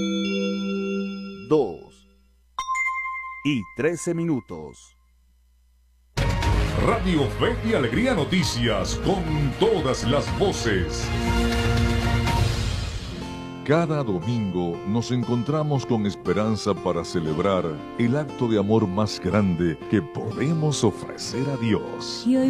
2:13. Radio Fe y Alegría Noticias, con todas las voces. Cada domingo nos encontramos con esperanza para celebrar el acto de amor más grande que podemos ofrecer a Dios. Y hoy